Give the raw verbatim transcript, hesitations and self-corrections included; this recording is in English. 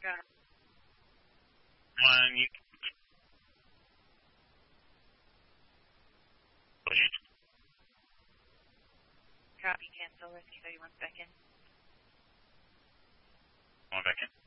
One, you pushed. Copy, cancel, rescue thirty-one second. One back in.